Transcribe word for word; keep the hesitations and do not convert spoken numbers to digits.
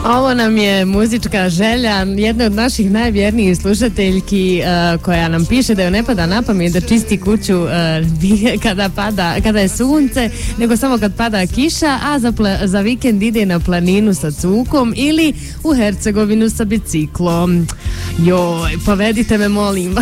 Ovo nam je muzička želja jedne od naših najvjernijih slušateljki uh, koja nam piše da joj ne pada na pamet da čisti kuću uh, kada, pada, kada je sunce, nego samo kad pada kiša, a za, pla, za vikend ide na planinu sa cukom ili u Hercegovinu sa biciklom. Joj, povedite me molim.